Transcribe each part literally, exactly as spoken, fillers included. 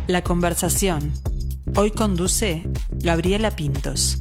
La conversación. Hoy conduce Gabriela Pintos.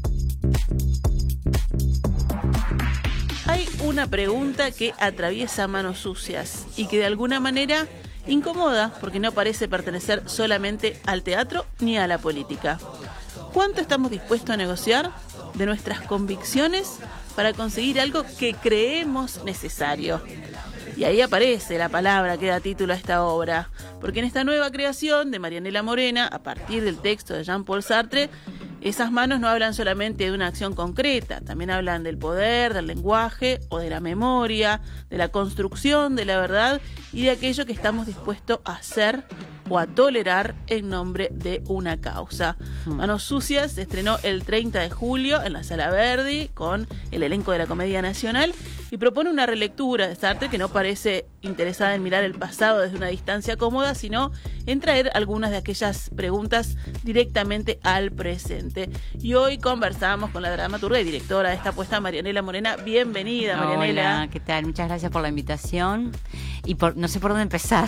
Hay una pregunta que atraviesa manos sucias y que de alguna manera incomoda porque no parece pertenecer solamente al teatro ni a la política. ¿Cuánto estamos dispuestos a negociar de nuestras convicciones para conseguir algo que creemos necesario? Y ahí aparece la palabra que da título a esta obra, porque en esta nueva creación de Marianela Morena, a partir del texto de Jean-Paul Sartre, esas manos no hablan solamente de una acción concreta, también hablan del poder, del lenguaje o de la memoria, de la construcción de la verdad y de aquello que estamos dispuestos a hacer o a tolerar en nombre de una causa. Manos Sucias se estrenó el treinta de julio en la Sala Verdi con el elenco de la Comedia Nacional y propone una relectura de Sartre que no parece interesada en mirar el pasado desde una distancia cómoda, sino en traer algunas de aquellas preguntas directamente al presente. Y hoy conversamos con la dramaturga y directora de esta puesta, Marianela Morena. Bienvenida, Marianela. Hola, ¿qué tal? Muchas gracias por la invitación. Y por no sé por dónde empezar.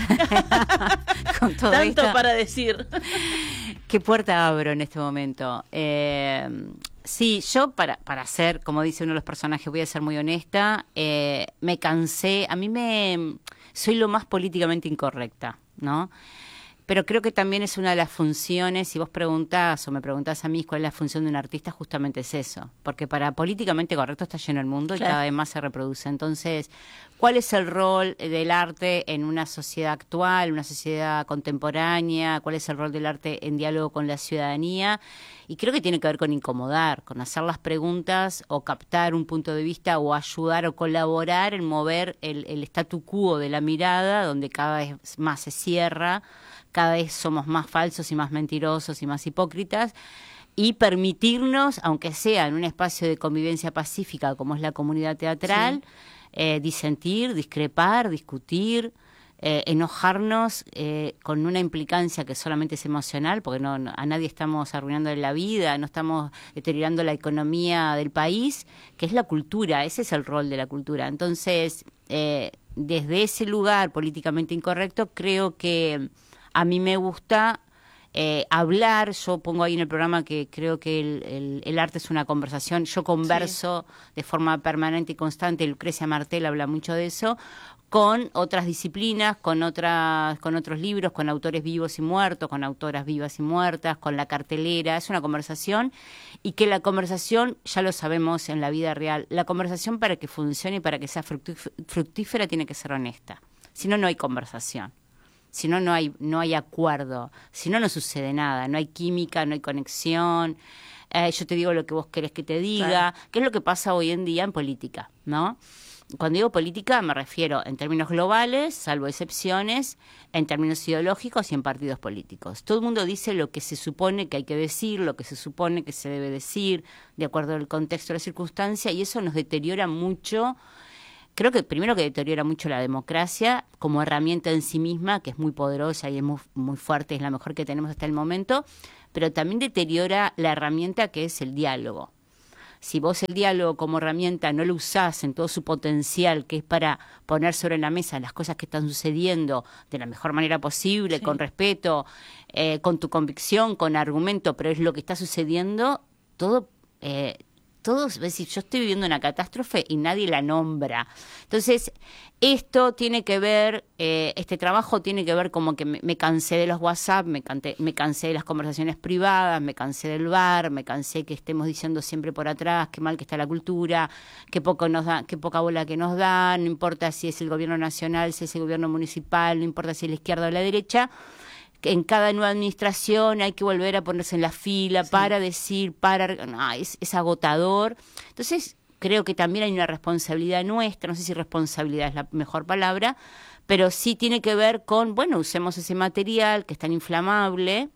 Con todo Tanto esto. para decir. ¿Qué puerta abro en este momento? Eh, sí, yo para, para ser, como dice uno de los personajes, voy a ser muy honesta, eh, me cansé, a mí me... soy lo más políticamente incorrecta, ¿no? Pero creo que también es una de las funciones, si vos preguntás o me preguntás a mí cuál es la función de un artista, justamente es eso. Porque para políticamente correcto está lleno el mundo y claro, cada vez más se reproduce. Entonces, ¿cuál es el rol del arte en una sociedad actual, una sociedad contemporánea? ¿Cuál es el rol del arte en diálogo con la ciudadanía? Y creo que tiene que ver con incomodar, con hacer las preguntas o captar un punto de vista o ayudar o colaborar en mover el, el statu quo de la mirada, donde cada vez más se cierra, cada vez somos más falsos y más mentirosos y más hipócritas, y permitirnos, aunque sea en un espacio de convivencia pacífica como es la comunidad teatral, sí. eh, disentir, discrepar, discutir, eh, enojarnos eh, con una implicancia que solamente es emocional, porque no, no a nadie estamos arruinando la vida, no estamos deteriorando la economía del país, que es la cultura, ese es el rol de la cultura. Entonces, eh, desde ese lugar políticamente incorrecto, creo que a mí me gusta eh, hablar, yo pongo ahí en el programa que creo que el, el, el arte es una conversación, yo converso sí. de forma permanente y constante, Lucrecia Martel habla mucho de eso, con otras disciplinas, con otras, con otros libros, con autores vivos y muertos, con autoras vivas y muertas, con la cartelera, es una conversación y que la conversación, ya lo sabemos en la vida real, la conversación para que funcione y para que sea fructífera tiene que ser honesta, si no, no hay conversación. Si no, no hay, no hay acuerdo. Si no, no sucede nada. No hay química, no hay conexión. Eh, yo te digo lo que vos querés que te diga. Claro. ¿Qué es lo que pasa hoy en día en política, no? Cuando digo política me refiero en términos globales, salvo excepciones, en términos ideológicos y en partidos políticos. Todo el mundo dice lo que se supone que hay que decir, lo que se supone que se debe decir, de acuerdo al contexto de la circunstancia, y eso nos deteriora mucho. Creo que primero que deteriora mucho la democracia como herramienta en sí misma, que es muy poderosa y es muy, muy fuerte, es la mejor que tenemos hasta el momento, pero también deteriora la herramienta que es el diálogo. Si vos el diálogo como herramienta no lo usás en todo su potencial, que es para poner sobre la mesa las cosas que están sucediendo de la mejor manera posible, sí. con respeto, eh, con tu convicción, con argumento, pero es lo que está sucediendo, todo... Eh, Todos, es decir, yo estoy viviendo una catástrofe y nadie la nombra. Entonces, esto tiene que ver, eh, este trabajo tiene que ver como que me, me cansé de los WhatsApp, me, canté, me cansé de las conversaciones privadas, me cansé del bar, me cansé que estemos diciendo siempre por atrás qué mal que está la cultura, qué poco nos da, qué poca bola que nos da, no importa si es el gobierno nacional, si es el gobierno municipal, no importa si es la izquierda o la derecha. En cada nueva administración hay que volver a ponerse en la fila sí. para decir, para... No, es, es agotador. Entonces, creo que también hay una responsabilidad nuestra, no sé si responsabilidad es la mejor palabra, pero sí tiene que ver con, bueno, usemos ese material que es tan inflamable,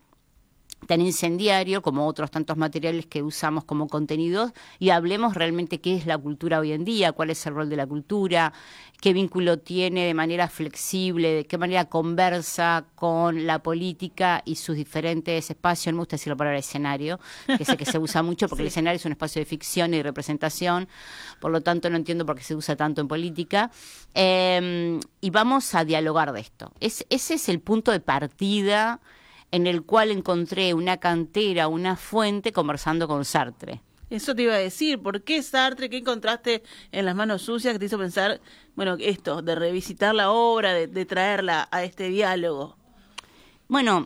tan incendiario como otros tantos materiales que usamos como contenidos y hablemos realmente qué es la cultura hoy en día, cuál es el rol de la cultura, qué vínculo tiene de manera flexible, de qué manera conversa con la política y sus diferentes espacios. No me gusta decir la palabra escenario, que sé que se usa mucho porque sí. el escenario es un espacio de ficción y de representación, por lo tanto no entiendo por qué se usa tanto en política. Eh, y vamos a dialogar de esto. Es, ese es el punto de partida en el cual encontré una cantera, una fuente, conversando con Sartre. Eso te iba a decir, ¿por qué Sartre? ¿Qué encontraste en Las manos sucias que te hizo pensar, bueno, esto, de revisitar la obra, de, de traerla a este diálogo? Bueno,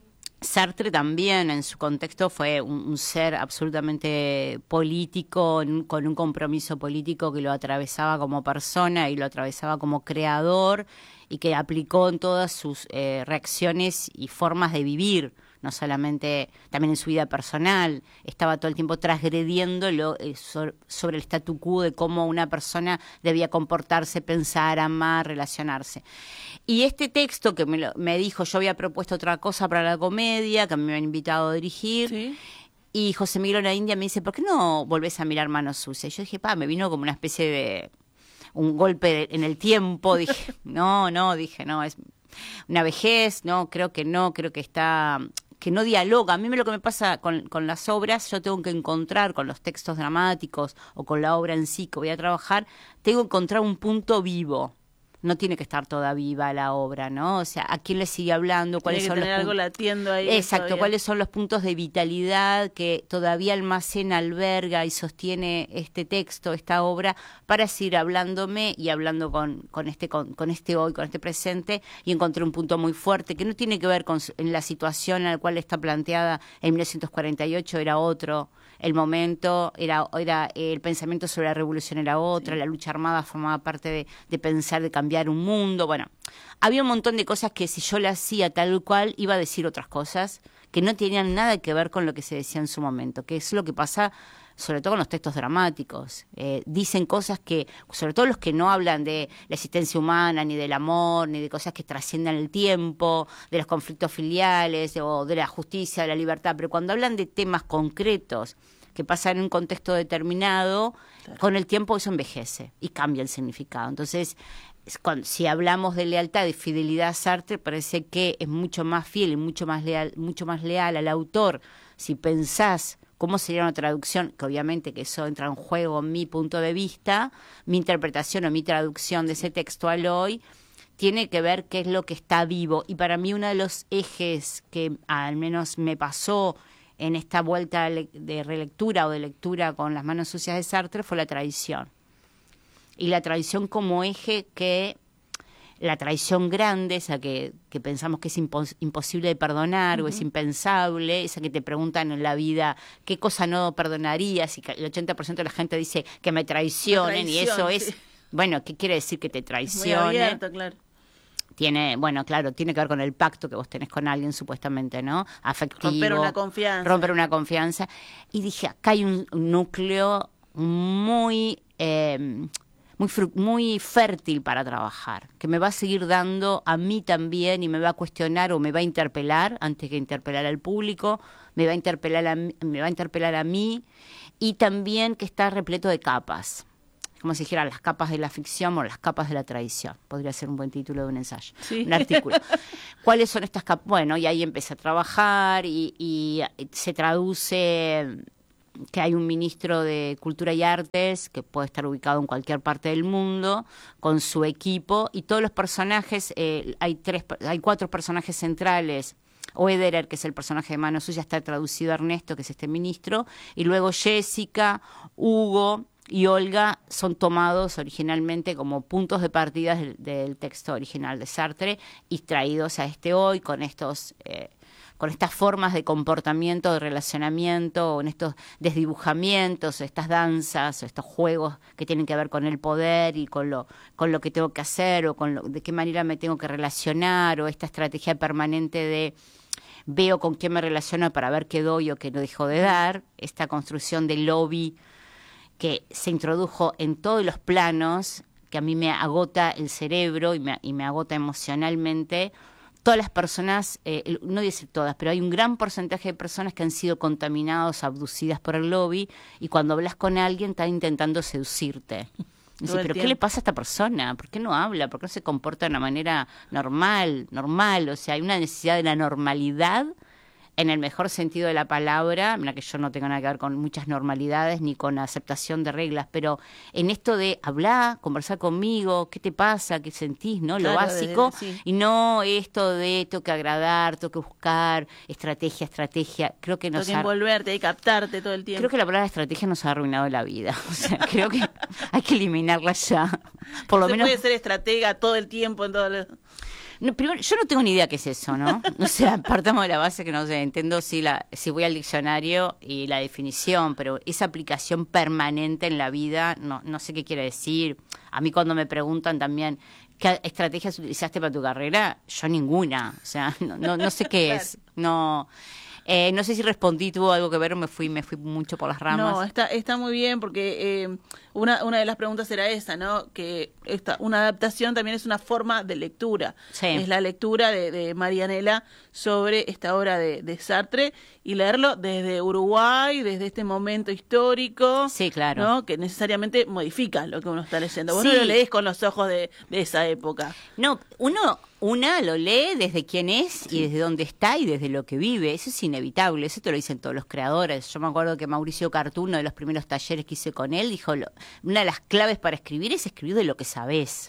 Sartre también en su contexto fue un, un ser absolutamente político, un, con un compromiso político que lo atravesaba como persona y lo atravesaba como creador y que aplicó en todas sus eh, reacciones y formas de vivir, no solamente, también en su vida personal, estaba todo el tiempo transgrediendo lo, eh, so, sobre el statu quo de cómo una persona debía comportarse, pensar, amar, relacionarse. Y este texto que me, lo, me dijo, yo había propuesto otra cosa para la comedia, que me habían invitado a dirigir, ¿sí? Y José Miguel Onaindia me dice, ¿por qué no volvés a mirar Manos Sucias? Y yo dije, pa, me vino como una especie de un golpe en el tiempo, dije, no, no, dije, no, es una vejez, no, creo que no, creo que está... que no dialoga. A mí lo que me pasa con, con las obras, yo tengo que encontrar con los textos dramáticos o con la obra en sí que voy a trabajar, tengo que encontrar un punto vivo. No tiene que estar toda viva la obra, ¿no? O sea, ¿a quién le sigue hablando? ¿Cuáles tiene que son tener los algo latiendo ahí. Exacto, todavía. ¿Cuáles son los puntos de vitalidad que todavía almacena, alberga y sostiene este texto, esta obra, para seguir hablándome y hablando con, con este con, con este hoy, con este presente, y encontré un punto muy fuerte que no tiene que ver con en la situación en la cual está planteada en mil novecientos cuarenta y ocho, era otro, el momento, era, era el pensamiento sobre la revolución era otra, sí. La lucha armada formaba parte de, de pensar, de cambiar un mundo, bueno, había un montón de cosas que si yo la hacía tal cual iba a decir otras cosas que no tenían nada que ver con lo que se decía en su momento, que es lo que pasa sobre todo con los textos dramáticos. Eh, dicen cosas que, sobre todo los que no hablan de la existencia humana, ni del amor, ni de cosas que trasciendan el tiempo, de los conflictos filiales, de, o de la justicia, de la libertad, pero cuando hablan de temas concretos que pasan en un contexto determinado, claro, con el tiempo eso envejece y cambia el significado. Entonces, Cuando, si hablamos de lealtad y fidelidad a Sartre, parece que es mucho más fiel y mucho más leal, mucho más leal al autor. Si pensás cómo sería una traducción, que obviamente que eso entra en juego mi punto de vista, mi interpretación o mi traducción de ese texto al hoy, tiene que ver qué es lo que está vivo. Y para mí uno de los ejes que al menos me pasó en esta vuelta de relectura o de lectura con Las manos sucias de Sartre fue la traición. Y la traición como eje que, la traición grande, esa que, que pensamos que es impos, imposible de perdonar, uh-huh, o es impensable, esa que te preguntan en la vida, ¿qué cosa no perdonarías? Y el ochenta por ciento de la gente dice que me traicionen, y eso es, sí, bueno, ¿qué quiere decir que te traicionen? Muy abierto, claro. Tiene, bueno, claro, tiene que ver con el pacto que vos tenés con alguien, supuestamente, ¿no? Afectivo. Romper una confianza. Romper una confianza. Y dije, acá hay un núcleo muy... Eh, Muy, muy fértil para trabajar, que me va a seguir dando a mí también y me va a cuestionar o me va a interpelar antes que interpelar al público, me va a interpelar a, me va a interpelar a mí, y también que está repleto de capas, como si dijera las capas de la ficción o las capas de la tradición. Podría ser un buen título de un ensayo, sí, un artículo. ¿Cuáles son estas capas? Bueno, y ahí empecé a trabajar y, y se traduce... que hay un ministro de Cultura y Artes que puede estar ubicado en cualquier parte del mundo con su equipo, y todos los personajes, eh, hay tres, hay cuatro personajes centrales. Oederer, que es el personaje de Manos Sucias, está traducido a Ernesto, que es este ministro, y luego Jessica, Hugo y Olga son tomados originalmente como puntos de partida del, del texto original de Sartre y traídos a este hoy con estos... Eh, con estas formas de comportamiento, de relacionamiento, en estos desdibujamientos, estas danzas, estos juegos que tienen que ver con el poder y con lo, con lo que tengo que hacer, o con lo, de qué manera me tengo que relacionar, o esta estrategia permanente de veo con quién me relaciono para ver qué doy o qué no dejo de dar, esta construcción del lobby que se introdujo en todos los planos, que a mí me agota el cerebro y me, y me agota emocionalmente. Todas las personas, eh, no voy a decir todas, pero hay un gran porcentaje de personas que han sido contaminados, abducidas por el lobby, y cuando hablas con alguien está intentando seducirte. Dice, ¿pero qué le pasa a esta persona? ¿Por qué no habla? ¿Por qué no se comporta de una manera normal? normal? O sea, hay una necesidad de la normalidad en el mejor sentido de la palabra, mira que yo no tengo nada que ver con muchas normalidades ni con aceptación de reglas, pero en esto de hablar, conversar conmigo, qué te pasa, qué sentís, ¿no? Lo Claro, básico, de- sí. y no esto de tengo que agradar, tengo que buscar, estrategia, estrategia. Creo que Tengo nos que ha, envolverte y captarte todo el tiempo. creo que la palabra estrategia nos ha arruinado la vida. O sea, creo que hay que eliminarla ya. Por lo Se menos. puede ser estratega todo el tiempo en todo lo... No, primero, yo no tengo ni idea qué es eso, ¿no? O sea, partamos de la base que no sé, entiendo si la, si voy al diccionario y la definición, pero esa aplicación permanente en la vida, no, no sé qué quiere decir. A mí cuando me preguntan también qué estrategias utilizaste para tu carrera, yo ninguna. O sea, no, no, no sé qué es. No. Eh, no sé si respondí, tuvo algo que ver o me fui, me fui mucho por las ramas. No, está, está muy bien porque eh, una, una de las preguntas era esa, ¿no? Que esta, una adaptación también es una forma de lectura. Sí. Es la lectura de, de Marianela sobre esta obra de, de Sartre y leerlo desde Uruguay, desde este momento histórico. Sí, claro. ¿no? Que necesariamente modifica lo que uno está leyendo. Vos Sí. no lo lees con los ojos de, de esa época. No, uno, una lo lee desde quién es y desde dónde está y desde lo que vive. Eso es inevitable, eso te lo dicen todos los creadores. Yo me acuerdo que Mauricio Cartú, uno de los primeros talleres que hice con él, dijo, lo- una de las claves para escribir es escribir de lo que sabés.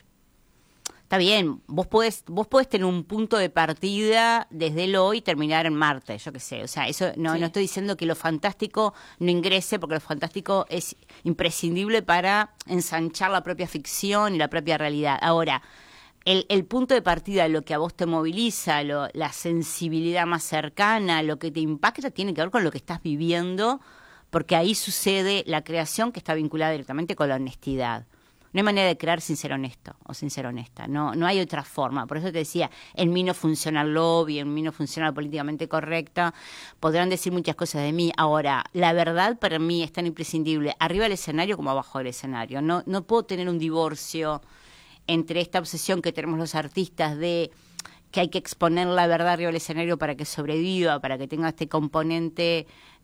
Está bien, vos podés, vos podés tener un punto de partida desde el hoy y terminar en Marte, yo qué sé. O sea, eso no, Sí. no estoy diciendo que lo fantástico no ingrese, porque lo fantástico es imprescindible para ensanchar la propia ficción y la propia realidad. Ahora, el, el punto de partida, lo que a vos te moviliza, lo, la sensibilidad más cercana, lo que te impacta, tiene que ver con lo que estás viviendo, porque ahí sucede la creación que está vinculada directamente con la honestidad. No hay manera de crear sin ser honesto o sin ser honesta. No, no hay otra forma. Por eso te decía, en mí no funciona el lobby, en mí no funciona lo políticamente correcta. Podrán decir muchas cosas de mí. Ahora, la verdad para mí es tan imprescindible arriba del escenario como abajo del escenario. No, no puedo tener un divorcio entre esta obsesión que tenemos los artistas de que hay que exponer la verdad arriba del escenario para que sobreviva, para que tenga este componente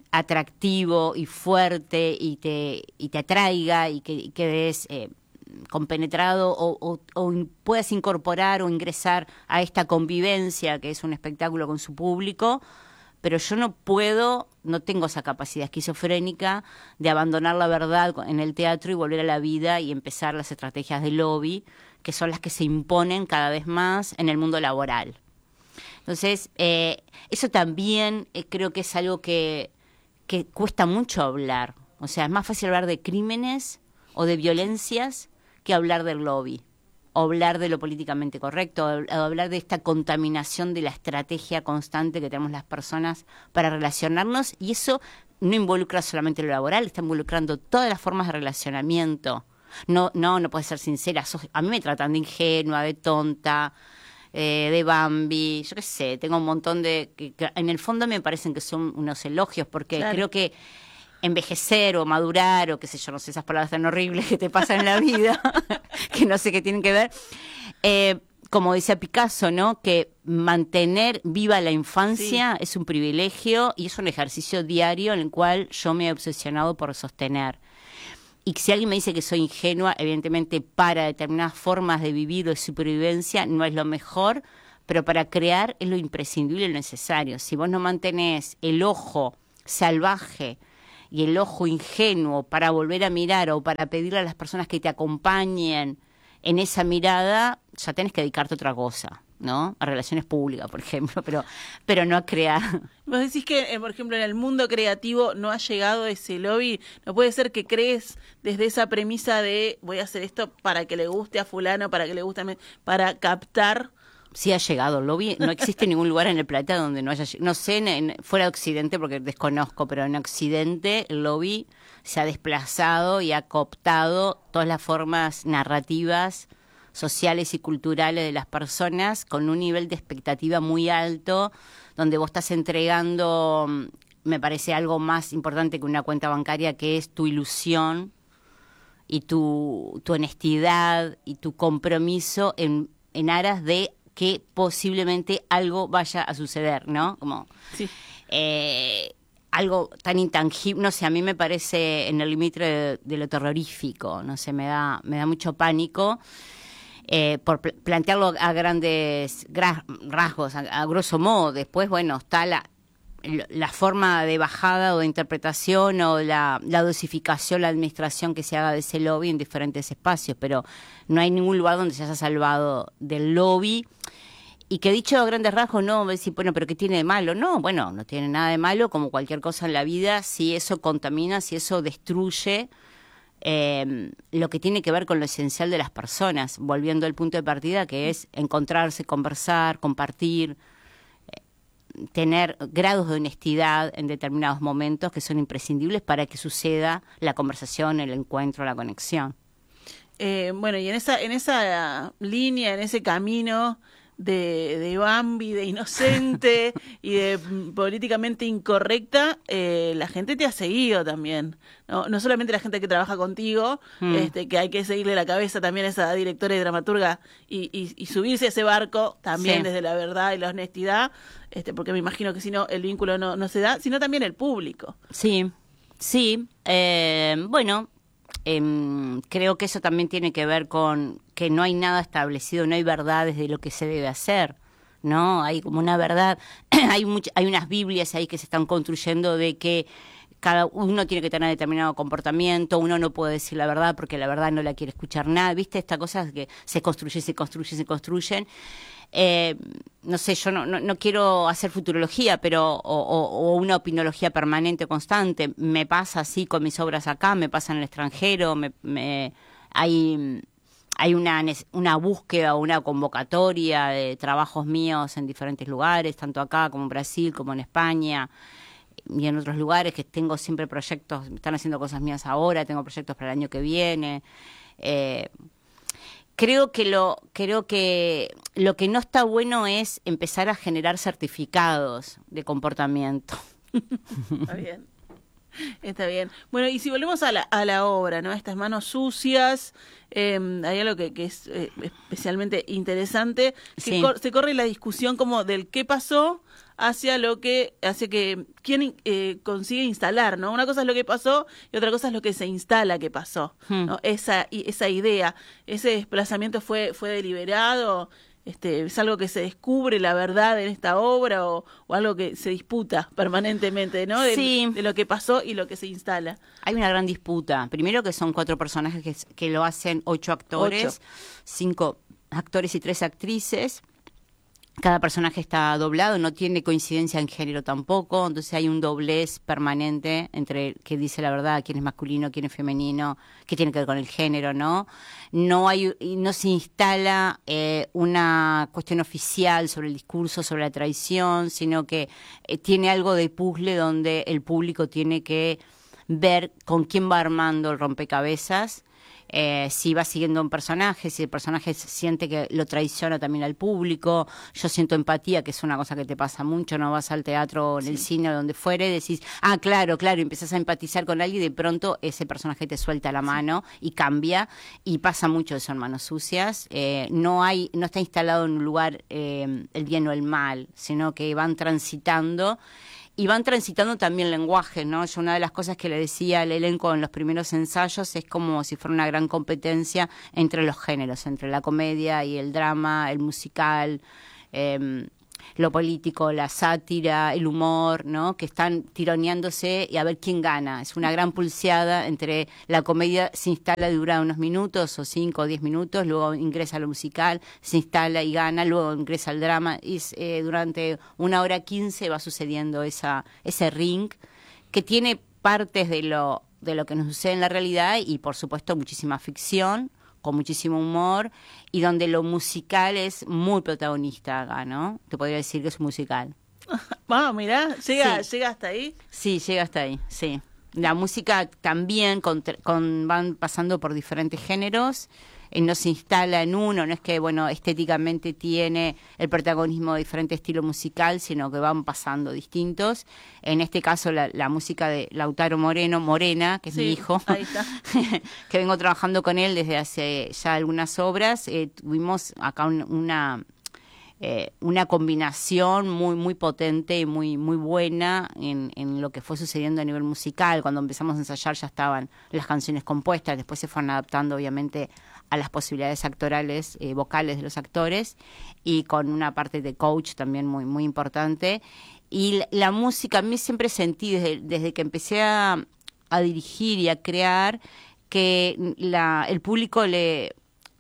atractivo y fuerte y te, y te atraiga y que y quedes eh, compenetrado o, o, o in- puedas incorporar o ingresar a esta convivencia que es un espectáculo con su público, pero yo no puedo, no tengo esa capacidad esquizofrénica de abandonar la verdad en el teatro y volver a la vida y empezar las estrategias de lobby, que son las que se imponen cada vez más en el mundo laboral. Entonces, eh, eso también eh, creo que es algo que, que cuesta mucho hablar. O sea, es más fácil hablar de crímenes o de violencias que hablar del lobby, o hablar de lo políticamente correcto, o hablar de esta contaminación de la estrategia constante que tenemos las personas para relacionarnos, y eso no involucra solamente lo laboral, está involucrando todas las formas de relacionamiento. No, no, no puedes ser sincera. Sos- a mí me tratan de ingenua, de tonta, eh, de Bambi, yo qué sé, tengo un montón de... Que, que en el fondo me parecen que son unos elogios, porque Claro. creo que envejecer o madurar o qué sé yo, no sé, esas palabras tan horribles que te pasan en la vida, que no sé qué tienen que ver, eh, como decía Picasso, ¿no? Que mantener viva la infancia es un privilegio y es un ejercicio diario en el cual yo me he obsesionado por sostener. Y si alguien me dice que soy ingenua, evidentemente para determinadas formas de vivir o de supervivencia no es lo mejor, pero para crear es lo imprescindible y lo necesario. Si vos no mantenés el ojo salvaje y el ojo ingenuo para volver a mirar o para pedirle a las personas que te acompañen en esa mirada, ya tenés que dedicarte a otra cosa, ¿no? A relaciones públicas, por ejemplo, pero, pero no a crear. Vos decís que, eh, por ejemplo, en el mundo creativo no ha llegado ese lobby. No puede ser que crees desde esa premisa de voy a hacer esto para que le guste a fulano, para que le guste a mí, para captar. Sí ha llegado el lobby, no existe ningún lugar en el planeta donde no haya llegado. No sé, en, en- fuera de Occidente, porque desconozco, pero en Occidente el lobby se ha desplazado y ha cooptado todas las formas narrativas, sociales y culturales de las personas con un nivel de expectativa muy alto, donde vos estás entregando, mm, me parece algo más importante que una cuenta bancaria, que es tu ilusión y tu, tu honestidad y tu compromiso en, en aras de que posiblemente algo vaya a suceder, ¿no? Como Sí. eh, algo tan intangible, no sé, a mí me parece en el límite de, de lo terrorífico, no sé, me da, me da mucho pánico. Eh, por pl- plantearlo a grandes gra- rasgos, a, a grosso modo. Después, bueno, está la, la forma de bajada o de interpretación o la, la dosificación, la administración que se haga de ese lobby en diferentes espacios, pero no hay ningún lugar donde se haya salvado del lobby. Y que dicho a grandes rasgos, no, decir, bueno, pero ¿qué tiene de malo? No, bueno, no tiene nada de malo, como cualquier cosa en la vida, si eso contamina, si eso destruye eh, lo que tiene que ver con lo esencial de las personas, volviendo al punto de partida, que es encontrarse, conversar, compartir, eh, tener grados de honestidad en determinados momentos que son imprescindibles para que suceda la conversación, el encuentro, la conexión. Eh, bueno, y en esa, en esa línea, en ese camino de, de Bambi, de inocente y de políticamente incorrecta, eh, la gente te ha seguido también, ¿no? No solamente la gente que trabaja contigo, mm. este, que hay que seguirle la cabeza también a esa directora y dramaturga y, y, y subirse a ese barco también sí. desde la verdad y la honestidad, este, porque me imagino que si no el vínculo no, no se da, sino también el público. Sí, sí, eh, bueno... Eh, creo que eso también tiene que ver con que no hay nada establecido, no hay verdades de lo que se debe hacer, ¿no? Hay como una verdad, hay much, hay unas Biblias ahí que se están construyendo de que cada uno tiene que tener determinado comportamiento, uno no puede decir la verdad porque la verdad no la quiere escuchar nada, ¿viste? Esta cosa que se construyen, se construyen, se construyen. Eh, no sé, yo no, no, no quiero hacer futurología, pero o, o, o una opinología permanente, constante. Me pasa así con mis obras acá, me pasa en el extranjero, me, me, hay, hay una, una búsqueda o una convocatoria de trabajos míos en diferentes lugares, tanto acá como en Brasil, como en España y en otros lugares, que tengo siempre proyectos, están haciendo cosas mías ahora, tengo proyectos para el año que viene. Eh, Creo que lo creo que lo que no está bueno es empezar a generar certificados de comportamiento. Está bien. Está bien. Bueno, y si volvemos a la, a la obra, ¿no? Estas manos sucias, eh, hay algo que, que es eh, especialmente interesante, que sí. cor- se corre la discusión como del qué pasó hacia lo que, hacia que quién eh, consigue instalar, ¿no? Una cosa es lo que pasó y otra cosa es lo que se instala que pasó, hmm. ¿no? Esa, esa idea, ese desplazamiento fue, fue deliberado. Este, ¿es algo que se descubre la verdad en esta obra o, o algo que se disputa permanentemente, ¿no? De, sí. de lo que pasó y lo que se instala. Hay una gran disputa. Primero que son cuatro personajes que, que lo hacen ocho actores, ocho. cinco actores y tres actrices. Cada personaje está doblado, no tiene coincidencia en género tampoco, entonces hay un doblez permanente entre el que dice la verdad, quién es masculino, quién es femenino, qué tiene que ver con el género, ¿no? No hay, no se instala eh, una cuestión oficial sobre el discurso, sobre la tradición, sino que eh, tiene algo de puzzle donde el público tiene que ver con quién va armando el rompecabezas. Eh, si va siguiendo un personaje, si el personaje siente que lo traiciona también al público. Yo siento empatía, que es una cosa que te pasa mucho, no vas al teatro, en sí. el cine, o donde fuere, decís, ah, claro, claro, y empezás a empatizar con alguien y de pronto ese personaje te suelta la mano sí. y cambia, y pasa mucho eso en Manos Sucias. Eh, no hay, no está instalado en un lugar eh, el bien o el mal, sino que van transitando. Y van transitando también lenguajes, ¿no? Yo una de las cosas que le decía al elenco en los primeros ensayos es como si fuera una gran competencia entre los géneros, entre la comedia y el drama, el musical, eh, lo político, la sátira, el humor, ¿no? Que están tironeándose y a ver quién gana. Es una gran pulseada entre la comedia, se instala, dura unos minutos o cinco o diez minutos, luego ingresa a lo musical, se instala y gana, luego ingresa al drama y eh, durante una hora quince va sucediendo esa ese ring que tiene partes de lo de lo que nos sucede en la realidad y por supuesto muchísima ficción, con muchísimo humor, y donde lo musical es muy protagonista acá, ¿no? Te podría decir que es un musical. Ah, mirá, llega, sí. llega hasta ahí. Sí, llega hasta ahí, sí. La música también con, con, van pasando por diferentes géneros, eh, no se instala en uno, no es que, bueno, estéticamente tiene el protagonismo de diferente estilo musical, sino que van pasando distintos. En este caso, la, la música de Lautaro Moreno, Morena, que es sí, mi hijo, ahí está. que vengo trabajando con él desde hace ya algunas obras. Eh, tuvimos acá un, una... eh, una combinación muy muy potente y muy muy buena en, en lo que fue sucediendo a nivel musical. Cuando empezamos a ensayar ya estaban las canciones compuestas, después se fueron adaptando obviamente a las posibilidades actorales, eh, vocales de los actores, y con una parte de coach también muy muy importante. Y la, la música, a mí siempre sentí desde, desde que empecé a, a dirigir y a crear que la, el público le,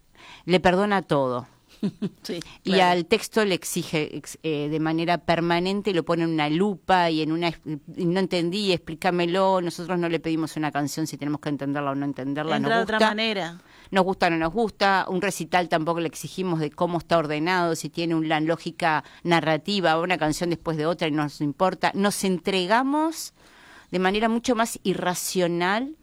le perdona todo. Sí, y claro. al texto le exige ex, eh, de manera permanente, lo pone en una lupa y en una y no entendí, explícamelo. Nosotros no le pedimos una canción si tenemos que entenderla o no entenderla. Entra Nos de gusta, otra manera. Nos gusta o no nos gusta. Un recital tampoco le exigimos de cómo está ordenado, si tiene una lógica narrativa, una canción después de otra, y no nos importa. Nos entregamos de manera mucho más irracional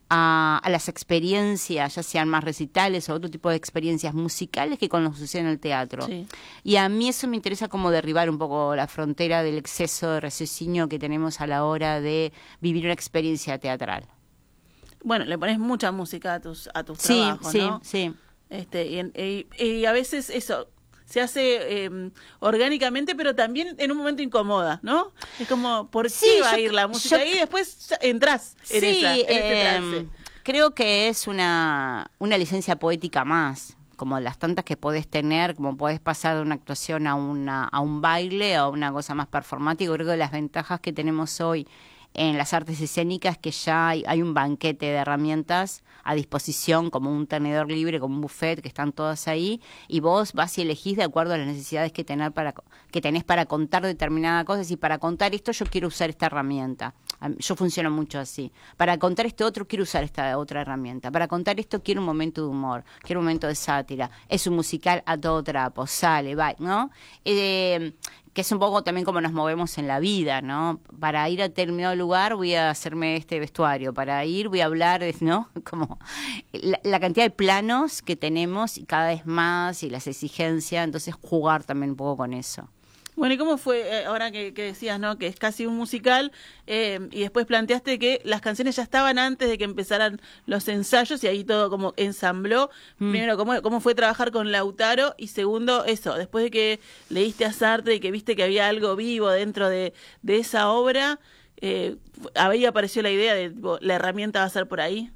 A, a las experiencias, ya sean más recitales o otro tipo de experiencias musicales, que con lo que sucede en el teatro. Sí. Y a mí eso me interesa, como derribar un poco la frontera del exceso de raciocinio que tenemos a la hora de vivir una experiencia teatral. Bueno, le pones mucha música a tus a tus Sí, trabajos, sí, ¿no? sí. Este, y, en- y- y a veces eso se hace eh, orgánicamente, pero también en un momento incomoda, ¿no? Es como, ¿por qué Sí, va yo- a ir la música yo- ahí? Y después entras en, Sí, esa, en este eh, trance. creo que es una, una licencia poética más, como las tantas que podés tener, como podés pasar de una actuación a una a un baile, a una cosa más performática. Creo que las ventajas que tenemos hoy en las artes escénicas, que ya hay, hay un banquete de herramientas a disposición, como un tenedor libre, como un buffet, que están todas ahí, y vos vas y elegís de acuerdo a las necesidades que, tener para, que tenés para contar determinada cosa. Y para contar esto yo quiero usar esta herramienta. Yo funciono mucho así. Para contar este otro quiero usar esta otra herramienta. Para contar esto quiero un momento de humor, quiero un momento de sátira. Es un musical a todo trapo, sale, va, ¿no? Eh, que es un poco también como nos movemos en la vida, ¿no? Para ir a determinado lugar voy a hacerme este vestuario, para ir voy a hablar, ¿no? Como la, la cantidad de planos que tenemos, y cada vez más, y las exigencias, entonces jugar también un poco con eso. Bueno, ¿y cómo fue, eh, ahora que, que decías, ¿no? Que es casi un musical, eh, y después planteaste que las canciones ya estaban antes de que empezaran los ensayos, y ahí todo como ensambló. Mm. Primero, ¿cómo, cómo fue trabajar con Lautaro? Y segundo, eso, después de que leíste a Sartre y que viste que había algo vivo dentro de, de esa obra, eh, ¿ahí apareció la idea de tipo, la herramienta va a ser por ahí?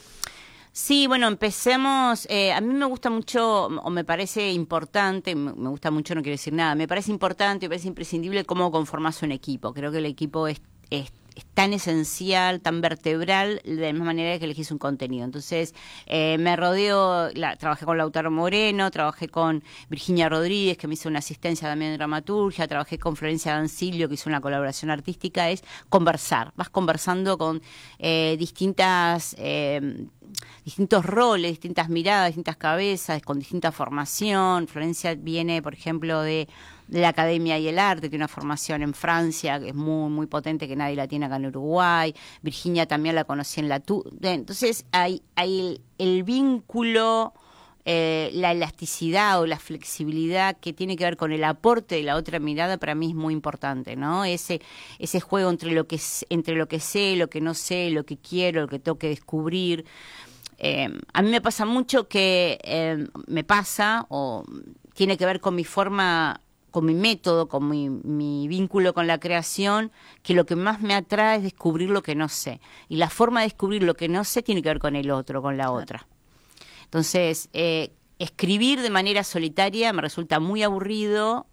Sí, bueno, empecemos. Eh, a mí me gusta mucho, o me parece importante, me me gusta mucho, no quiero decir nada, me parece importante, me parece imprescindible cómo conformás un equipo. Creo que el equipo es, es, es tan esencial, tan vertebral, de la misma manera que elegís un contenido. Entonces, eh, me rodeo, la, trabajé con Lautaro Moreno, trabajé con Virginia Rodríguez, que me hizo una asistencia también en dramaturgia, trabajé con Florencia Dancilio, que hizo una colaboración artística. Es conversar, vas conversando con eh, distintas... Eh, distintos roles, distintas miradas, distintas cabezas, con distinta formación. Florencia viene, por ejemplo, de, de la Academia y el Arte, tiene una formación en Francia que es muy muy potente, que nadie la tiene acá en Uruguay. Virginia también la conocí en la T U. Entonces hay, hay el, el vínculo, eh, la elasticidad o la flexibilidad que tiene que ver con el aporte de la otra mirada, para mí es muy importante, ¿no? Ese ese juego entre lo que entre lo que sé, lo que no sé, lo que quiero, lo que tengo que descubrir. Eh, a mí me pasa mucho que eh, me pasa, o tiene que ver con mi forma, con mi método, con mi, mi vínculo con la creación, que lo que más me atrae es descubrir lo que no sé. Y la forma de descubrir lo que no sé tiene que ver con el otro, con la otra. Entonces, eh, escribir de manera solitaria me resulta muy aburrido.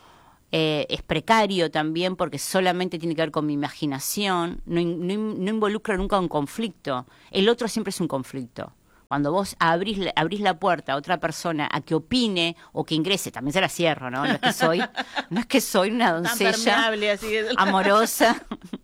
Eh, es precario también, porque solamente tiene que ver con mi imaginación, no, no, no involucra nunca un conflicto. El otro siempre es un conflicto. Cuando vos abrís, abrís la puerta a otra persona a que opine o que ingrese, también se la cierro, ¿no? No es que soy, no es que soy una doncella Tan permeable, así que... amorosa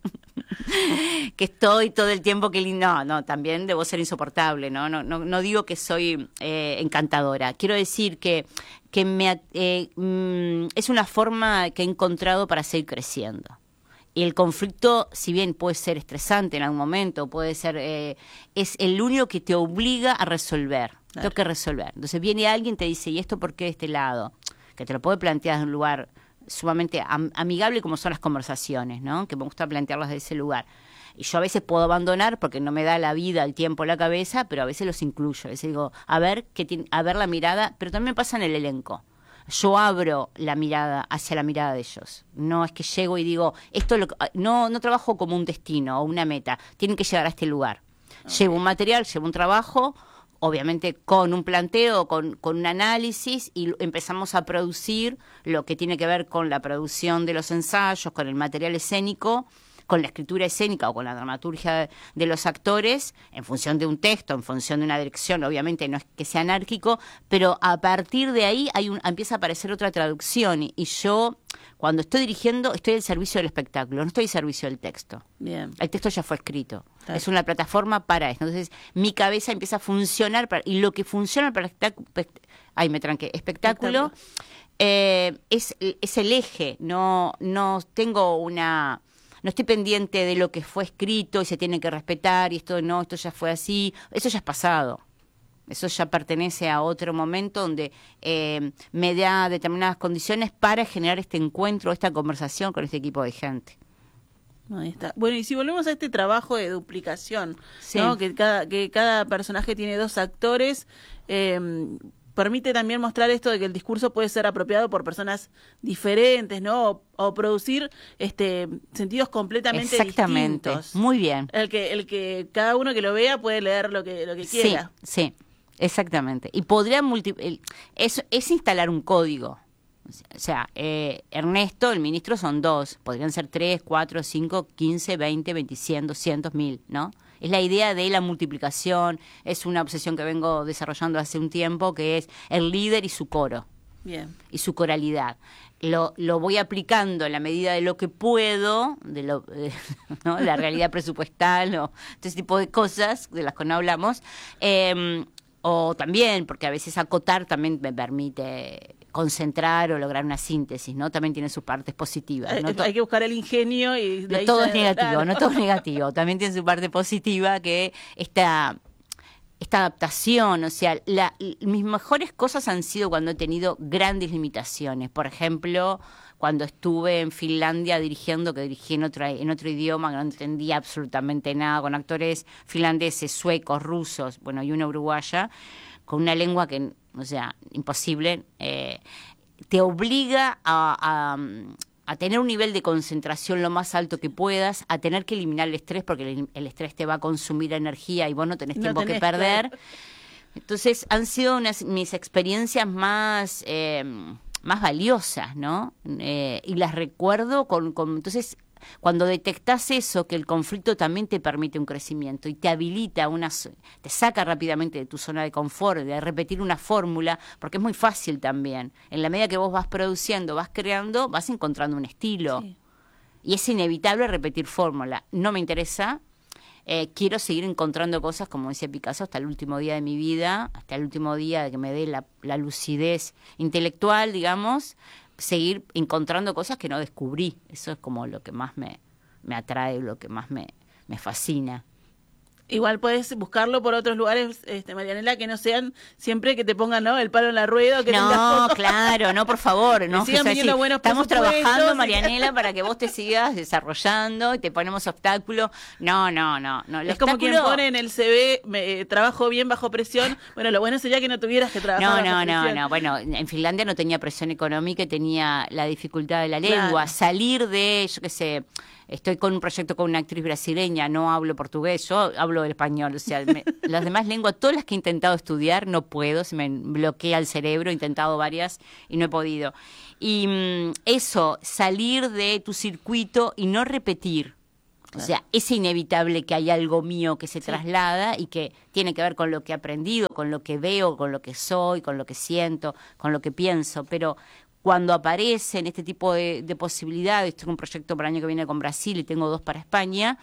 que estoy todo el tiempo que no, no, también debo ser insoportable, ¿no? No, no, no digo que soy eh, encantadora. Quiero decir que que me eh, mm, es una forma que he encontrado para seguir creciendo. Y el conflicto, si bien puede ser estresante en algún momento, puede ser eh, es el único que te obliga a resolver. Claro. Tengo que resolver. Entonces viene alguien y te dice, ¿y esto por qué de este lado? Que te lo puede plantear de un lugar sumamente am- amigable, como son las conversaciones, ¿no? Que me gusta plantearlas de ese lugar. Y yo a veces puedo abandonar porque no me da la vida, el tiempo, la cabeza, pero a veces los incluyo. A veces digo, a ver, qué tiene, a ver la mirada, pero también pasa en el elenco. yo abro la mirada hacia la mirada de ellos. No es que llego y digo, esto lo, no, no trabajo como un destino o una meta, tienen que llegar a este lugar. Okay. Llevo un material, llevo un trabajo, obviamente con un planteo, con, con un análisis, y empezamos a producir lo que tiene que ver con la producción de los ensayos, con el material escénico, con la escritura escénica o con la dramaturgia de, de los actores, en función de un texto, en función de una dirección. Obviamente no es que sea anárquico, pero a partir de ahí hay un, empieza a aparecer otra traducción, y, y yo, cuando estoy dirigiendo, estoy al servicio del espectáculo, no estoy al servicio del texto. Bien. El texto ya fue escrito. Claro. Es una plataforma para esto. Entonces, mi cabeza empieza a funcionar, para, y lo que funciona para el espectáculo, ay, me tranqué, espectáculo, eh, es, es el eje. No, no tengo una... No estoy pendiente de lo que fue escrito y se tiene que respetar, y esto no, esto ya fue así. Eso ya es pasado. Eso ya pertenece a otro momento donde eh, me da determinadas condiciones para generar este encuentro, esta conversación con este equipo de gente. Ahí está. Bueno, y si volvemos a este trabajo de duplicación, Sí. ¿no? Que cada, que cada personaje tiene dos actores, eh, permite también mostrar esto de que el discurso puede ser apropiado por personas diferentes, ¿no? O, o producir este sentidos completamente Exactamente. distintos. Muy bien. El que, el que cada uno que lo vea puede leer lo que, lo que Sí, quiera. sí, exactamente. Y podría multi el- es, es instalar un código. O sea, eh, Ernesto, el ministro, son dos. Podrían ser tres, cuatro, cinco, quince, veinte, veinte, cien, doscientos, mil, ¿no? Es la idea de la multiplicación. Es una obsesión que vengo desarrollando hace un tiempo, que es el líder y su coro. Bien. Y su coralidad. Lo, lo voy aplicando en la medida de lo que puedo, de lo, eh, ¿no? La realidad presupuestal o este tipo de cosas de las que no hablamos. Eh, o también, porque a veces acotar también me permite concentrar o lograr una síntesis, ¿no? También tiene sus partes positivas. ¿no? Eh, Hay que buscar el ingenio y... de No ahí todo ya- es negativo, claro. no todo es negativo. También tiene su parte positiva, que esta, esta adaptación, o sea, la, mis mejores cosas han sido cuando he tenido grandes limitaciones. Por ejemplo, cuando estuve en Finlandia dirigiendo, que dirigí en otro, en otro idioma, que no entendía absolutamente nada, con actores finlandeses, suecos, rusos, bueno, y una uruguaya, con una lengua que, o sea, imposible, eh, te obliga a, a, a tener un nivel de concentración lo más alto que puedas, a tener que eliminar el estrés, porque el, el estrés te va a consumir energía y vos no tenés No tiempo tenés, que perder. claro. Entonces, han sido unas mis experiencias más, eh, más valiosas, ¿no? Eh, y las recuerdo con, con... Entonces, cuando detectás eso, que el conflicto también te permite un crecimiento y te habilita, una, te saca rápidamente de tu zona de confort, de repetir una fórmula, porque es muy fácil también. En la medida que vos vas produciendo, vas creando, vas encontrando un estilo. Sí. Y es inevitable repetir fórmula. No me interesa. Eh, quiero seguir encontrando cosas, como decía Picasso, hasta el último día de mi vida, hasta el último día de que me dé la, la lucidez intelectual, digamos, seguir encontrando cosas que no descubrí. Eso es como lo que más me, me atrae, lo que más me, me fascina. Igual puedes buscarlo por otros lugares, este, Marianela, que no sean siempre que te pongan, ¿no?, el palo en la rueda. O que No, tengas- claro, no, por favor. No, sigan o sea, viniendo sí, buenos estamos presupuestos trabajando, y- Marianela, para que vos te sigas desarrollando y te ponemos obstáculos. No, no, no. no. El Es como quien obstáculo- pone en el C V, me, eh, trabajo bien bajo presión. Bueno, lo bueno sería que no tuvieras que trabajar No, bajo no, no, presión. no. Bueno, en Finlandia no tenía presión económica y tenía la dificultad de la Claro. lengua. Salir de, yo qué sé, estoy con un proyecto con una actriz brasileña, no hablo portugués, yo hablo el español. O sea, me- las demás lenguas, todas las que he intentado estudiar, no puedo, se me bloquea el cerebro, he intentado varias y no he podido. Y mm, eso, salir de tu circuito y no repetir. O sea, es inevitable que hay algo mío que se Sí. traslada y que tiene que ver con lo que he aprendido, con lo que veo, con lo que soy, con lo que siento, con lo que pienso. Pero cuando aparecen este tipo de, de posibilidades, tengo un proyecto para el año que viene con Brasil y tengo dos para España,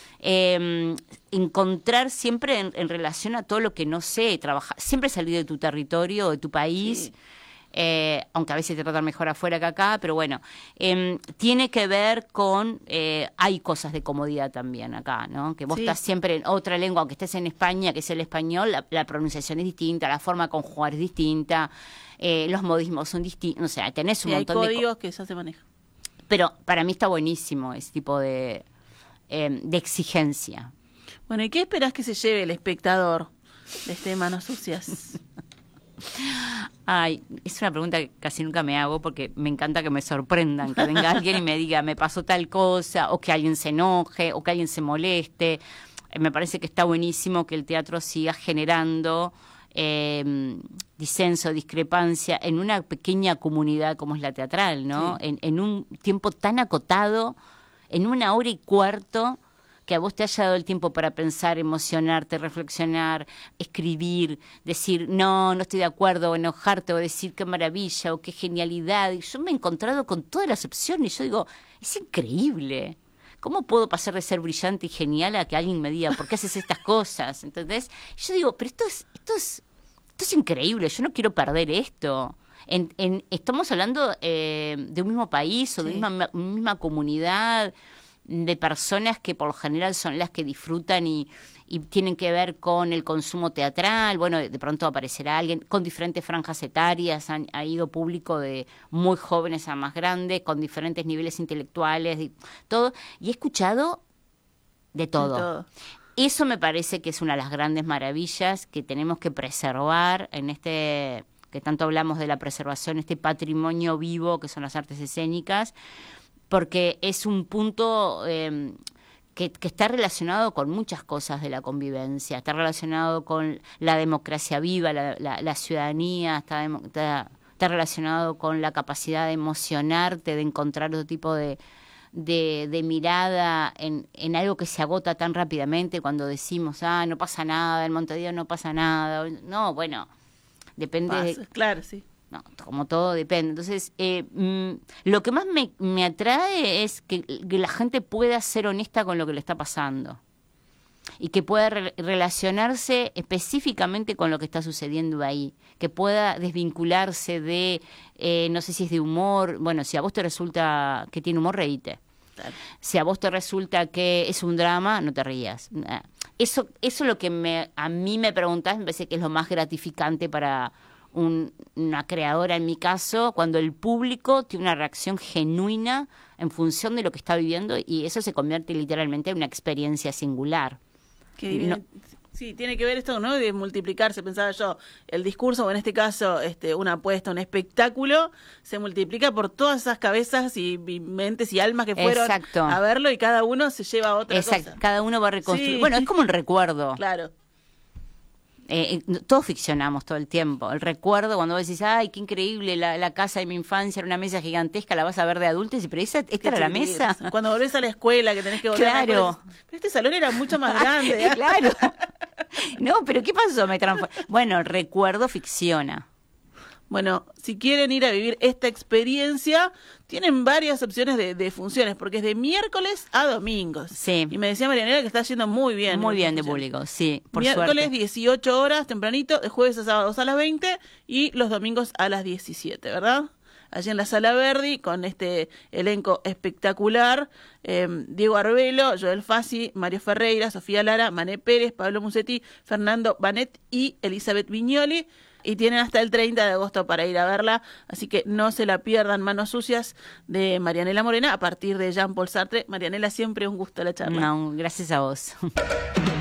eh, encontrar siempre en, en relación a todo lo que no sé, trabajar, siempre salir de tu territorio, de tu país. Sí. Eh, aunque a veces te tratan mejor afuera que acá, pero bueno, eh, tiene que ver con, eh, hay cosas de comodidad también acá, ¿no? Que vos Sí. estás siempre en otra lengua, aunque estés en España, que es el español, la, la pronunciación es distinta, la forma de conjugar es distinta, eh, los modismos son distintos, o sea, tenés un Y hay montón de co- códigos que ya se manejan. pero para mí está buenísimo ese tipo de, eh, de exigencia. Bueno, ¿y qué esperás que se lleve el espectador de este Manos Sucias? Ay, es una pregunta que casi nunca me hago porque me encanta que me sorprendan, que venga alguien y me diga, me pasó tal cosa, o que alguien se enoje, o que alguien se moleste. Eh, me parece que está buenísimo que el teatro siga generando eh, disenso, discrepancia en una pequeña comunidad como es la teatral, ¿no? Sí. En, en un tiempo tan acotado, en una hora y cuarto, que a vos te haya dado el tiempo para pensar, emocionarte, reflexionar, escribir, decir, no, no estoy de acuerdo, o enojarte, o decir qué maravilla, o qué genialidad. Y yo me he encontrado con todas las opciones. Yo digo, es increíble. ¿Cómo puedo pasar de ser brillante y genial a que alguien me diga, ¿por qué haces estas cosas? ¿Entendés? Yo digo, pero esto es, esto es, esto es increíble, yo no quiero perder esto. En, en, estamos hablando eh, de un mismo país o de sí. una misma, misma comunidad, de personas que por lo general son las que disfrutan y, y tienen que ver con el consumo teatral. Bueno, de pronto aparecerá alguien con diferentes franjas etarias, han, ha ido público de muy jóvenes a más grandes, con diferentes niveles intelectuales, y todo, y he escuchado de todo. de todo. Eso me parece que es una de las grandes maravillas que tenemos que preservar en este, que tanto hablamos de la preservación, este patrimonio vivo que son las artes escénicas, porque es un punto eh, que, que está relacionado con muchas cosas de la convivencia, está relacionado con la democracia viva, la, la, la ciudadanía, está, está, está relacionado con la capacidad de emocionarte, de encontrar otro tipo de, de, de mirada en, en algo que se agota tan rápidamente cuando decimos, ah, no pasa nada, en Montevideo no pasa nada. No, bueno, depende... Pasa, de, claro, sí. No, como todo depende. Entonces, eh, mmm, lo que más me, me atrae es que, que la gente pueda ser honesta con lo que le está pasando y que pueda re- relacionarse específicamente con lo que está sucediendo ahí, que pueda desvincularse de, eh, no sé si es de humor, bueno, si a vos te resulta que tiene humor, reíte. Claro. Si a vos te resulta que es un drama, no te rías. Eso, eso es lo que me, a mí me preguntás, me parece que es lo más gratificante para... Un, una creadora en mi caso, cuando el público tiene una reacción genuina en función de lo que está viviendo y eso se convierte literalmente en una experiencia singular. Que, no, sí, tiene que ver esto, ¿no? De multiplicarse, pensaba yo, el discurso, o en este caso este, una apuesta, un espectáculo, se multiplica por todas esas cabezas y, y mentes y almas que fueron Exacto. a verlo y cada uno se lleva otra Exacto. cosa. Cada uno va a reconstruir. Sí. Bueno, es como un recuerdo. Claro. Eh, todos ficcionamos todo el tiempo. El recuerdo, cuando vos decís, ay, qué increíble, la, la casa de mi infancia era una mesa gigantesca, la vas a ver de adultos, pero esa, esta era la mesa. Cuando volvés a la escuela, que tenés que volver claro. a... Pero este salón era mucho más grande. ¿eh? Claro. No, pero ¿qué pasó? Me transformé. Bueno, el recuerdo ficciona. Bueno, si quieren ir a vivir esta experiencia, tienen varias opciones de, de funciones, porque es de miércoles a domingos. Sí. Y me decía Marianela que está yendo muy bien. Muy bien de público, sí, por miércoles suerte. dieciocho horas, tempranito, de jueves a sábados a las veinte y los domingos a las diecisiete, ¿verdad? Allí en la Sala Verdi, con este elenco espectacular, eh, Diego Arbelo, Joel Fassi, Mario Ferreira, Sofía Lara, Mané Pérez, Pablo Musetti, Fernando Banet y Elizabeth Viñoli. Y tienen hasta el treinta de agosto para ir a verla, así que no se la pierdan. Manos sucias de Marianela Morena a partir de Jean-Paul Sartre. Marianela, siempre un gusto la charla. No, gracias a vos.